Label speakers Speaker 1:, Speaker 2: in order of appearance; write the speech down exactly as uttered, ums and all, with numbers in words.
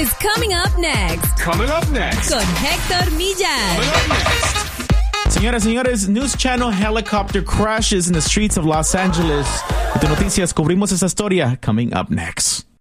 Speaker 1: is coming up next.
Speaker 2: Coming up next.
Speaker 1: Con Héctor Millar.
Speaker 2: Coming up next.
Speaker 3: Señoras, señores, News Channel helicopter crashes in the streets of Los Angeles. De noticias, cubrimos esa historia. Coming up next.